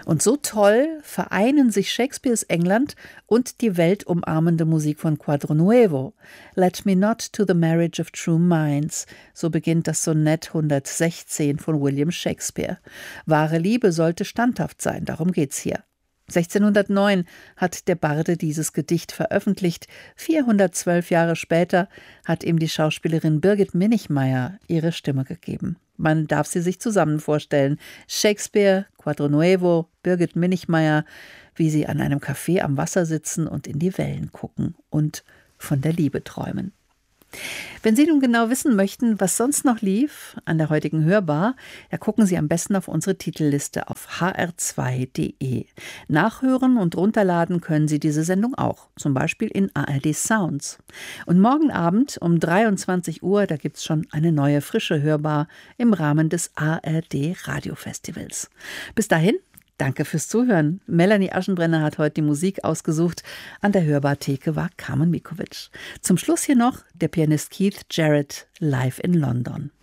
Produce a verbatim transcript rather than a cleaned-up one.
Und so toll vereinen sich Shakespeares England und die weltumarmende Musik von Quadronuevo. Let me not to the marriage of true minds. So beginnt das Sonett hundertsechzehn von William Shakespeare. Wahre Liebe sollte standhaft sein, darum geht's hier. sechzehnhundertneun hat der Barde dieses Gedicht veröffentlicht. vierhundertzwölf Jahre später hat ihm die Schauspielerin Birgit Minichmayr ihre Stimme gegeben. Man darf sie sich zusammen vorstellen. Shakespeare, Quadronuevo, Birgit Minichmayr, wie sie an einem Café am Wasser sitzen und in die Wellen gucken und von der Liebe träumen. Wenn Sie nun genau wissen möchten, was sonst noch lief an der heutigen Hörbar, ja, gucken Sie am besten auf unsere Titelliste auf h r zwei punkt d e. Nachhören und runterladen können Sie diese Sendung auch, zum Beispiel in A R D Sounds. Und morgen Abend um dreiundzwanzig Uhr, da gibt es schon eine neue frische Hörbar im Rahmen des A R D Radiofestivals. Bis dahin, danke fürs Zuhören. Melanie Aschenbrenner hat heute die Musik ausgesucht. An der Hörbar-Theke war Carmen Mikovic. Zum Schluss hier noch der Pianist Keith Jarrett live in London.